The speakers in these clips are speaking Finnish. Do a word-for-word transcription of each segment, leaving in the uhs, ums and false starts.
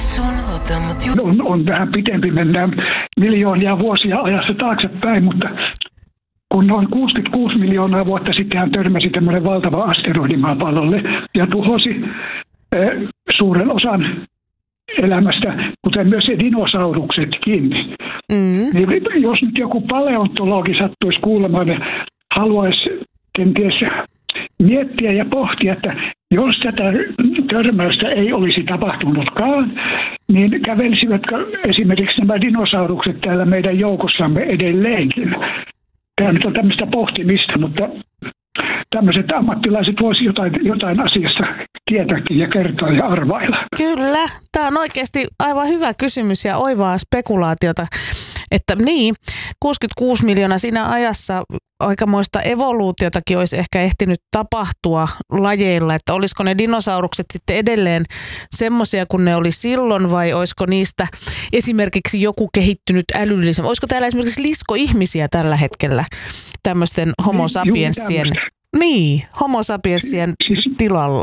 sun, ota mut ju... On, on vähän pitempi, mennään miljoonia vuosia ajassa taaksepäin, mutta kun noin kuusikymmentäkuusi miljoonaa vuotta sitten hän törmäsi tämmöinen valtava asteroidi maapallolle ja tuhosi eh, suuren osan elämästä, kuten myös se dinosauruksetkin. Mm. Niin jos nyt joku paleontologi sattuisi kuulemaan ja haluaisi kenties miettiä ja pohtia, että jos tätä törmäystä ei olisi tapahtunutkaan, niin kävelisivätkö esimerkiksi nämä dinosaurukset täällä meidän joukossamme edelleenkin? Tämä nyt on tämmöistä pohtimista, mutta tämmöiset ammattilaiset voisivat jotain, jotain asiasta tietääkin ja kertoa ja arvailla. Kyllä, tämä on oikeasti aivan hyvä kysymys ja oivaa spekulaatiota. Että niin, kuusikymmentäkuusi miljoonaa siinä ajassa aikamoista evoluutiotakin olisi ehkä ehtinyt tapahtua lajeilla, että olisiko ne dinosaurukset sitten edelleen semmoisia kuin ne oli silloin vai olisiko niistä esimerkiksi joku kehittynyt älyllisemmä. Olisiko täällä esimerkiksi liskoihmisiä tällä hetkellä tämmöisten homo sapiensien, niin, homo sapiensien siis, tilalla?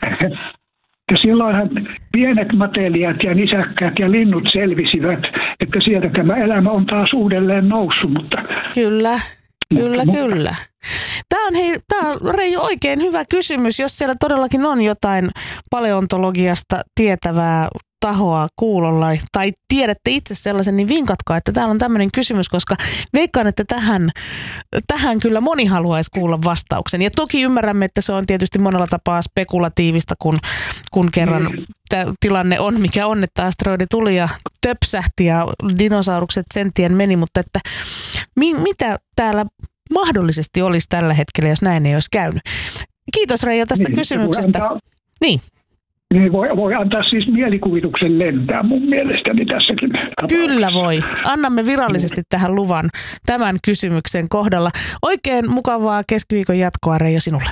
Ja silloinhan pienet matelijat ja nisäkkäät ja linnut selvisivät, että sieltä tämä elämä on taas uudelleen noussut. Mutta, kyllä, kyllä, mutta, kyllä. Tämä on, hei, tämä on Reijo oikein hyvä kysymys, jos siellä todellakin on jotain paleontologiasta tietävää tahoa kuulolla tai tiedätte itse sellaisen, niin vinkatkaa, että täällä on tämmöinen kysymys, koska veikkaan, että tähän, tähän kyllä moni haluaisi kuulla vastauksen. Ja toki ymmärrämme, että se on tietysti monella tapaa spekulatiivista, kun, kun kerran tämä tilanne on, mikä on, että asteroidi tuli ja töpsähti ja dinosaurukset sen tien meni, mutta että mi, mitä täällä mahdollisesti olisi tällä hetkellä, jos näin ei olisi käynyt. Kiitos Reijo tästä niin, kysymyksestä. Niin. Niin voi, voi antaa siis mielikuvituksen lentää mun mielestäni tässäkin tapauksessa. Kyllä voi. Annamme virallisesti tähän luvan tämän kysymyksen kohdalla. Oikein mukavaa keskiviikon jatkoa Reijo sinulle.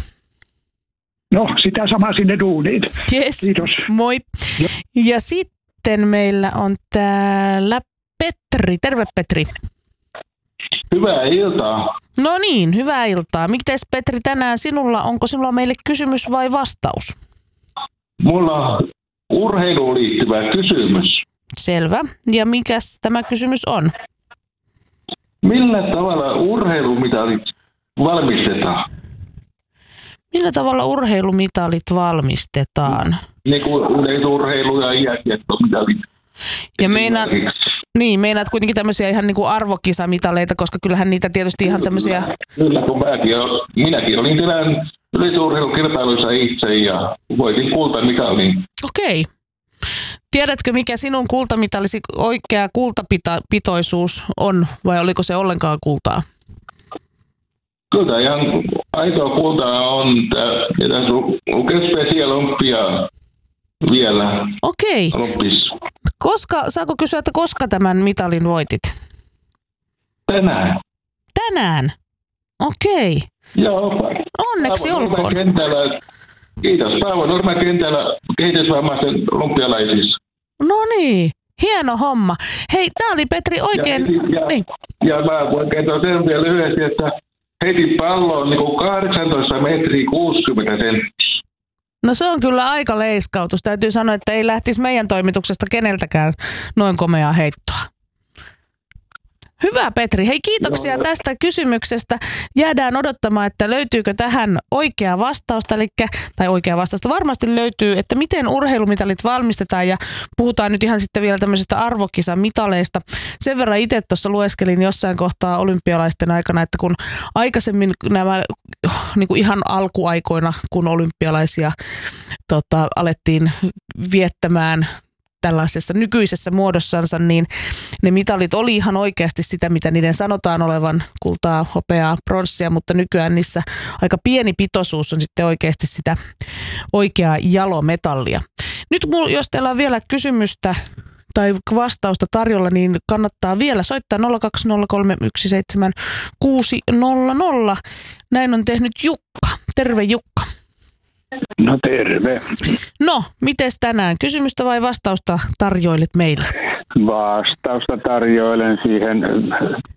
No sitä samaa sinne duuniin. Yes. Kiitos. Moi. Ja. ja sitten meillä on täällä Petri. Terve Petri. Hyvää iltaa. No niin, hyvää iltaa. Mites Petri tänään sinulla, onko sinulla meille kysymys vai vastaus? Mulla on urheiluun liittyvä kysymys. Selvä. Ja mikäs tämä kysymys on? Millä tavalla urheilumitalit valmistetaan? Millä tavalla urheilumitalit valmistetaan? Niin kuin yleisurheilu ja jääkiekkomitalit. Ja meinaat, niin, meinaat kuitenkin tämmöisiä ihan niin kuin arvokisamitaleita, koska kyllähän niitä tietysti ihan tämmöisiä... Kyllä, kun mäkin, minäkin olin tilän yleisurheilukilpailuissa itse ja voitin kultamitalin. Okei. Tiedätkö, mikä sinun kultamitalisi oikea kultapitoisuus on, vai oliko se ollenkaan kultaa? Kyllä, ihan aitoa kultaa on. Ja tässä lukee Special Olympia vielä. Okei. Olympis. Koska, saako kysyä, että koska tämän mitalin voitit? Tänään. Tänään? Okei. Joo. Onneksi olkoon. Kentällä, kiitos. Paavo Nurmen kentällä kehitysvammaisten olympialaisissa. No niin, hieno homma. Hei, tää oli Petri oikein... Ja, ja, niin. ja mä voin kertoa sen vielä lyhyesti, että heitin pallon niin kuin kahdeksantoista metriä kuusikymmentä senttiä. No se on kyllä aika leiskautus. Täytyy sanoa, että ei lähtisi meidän toimituksesta keneltäkään noin komeaa heittoa. Hyvä Petri. Hei, kiitoksia Joo. tästä kysymyksestä. Jäädään odottamaan, että löytyykö tähän oikea vastausta, eli, tai oikea vastausta varmasti löytyy, että miten urheilumitalit valmistetaan ja puhutaan nyt ihan sitten vielä tämmöisistä arvokisamitaleista. Sen verran itse tuossa lueskelin jossain kohtaa olympialaisten aikana, että kun aikaisemmin nämä niin kuin ihan alkuaikoina, kun olympialaisia tota, alettiin viettämään tällaisessa nykyisessä muodossansa, niin ne mitalit oli ihan oikeasti sitä, mitä niiden sanotaan olevan, kultaa, hopeaa, pronssia, mutta nykyään niissä aika pieni pitoisuus on sitten oikeasti sitä oikeaa jalometallia. Nyt jos teillä on vielä kysymystä tai vastausta tarjolla, niin kannattaa vielä soittaa nolla kaksi nolla kolme yksi seitsemän kuusi nolla nolla. Näin on tehnyt Jukka. Terve Jukka. No terve. No, mites tänään? Kysymystä vai vastausta tarjoilet meille? Vastausta tarjoilen siihen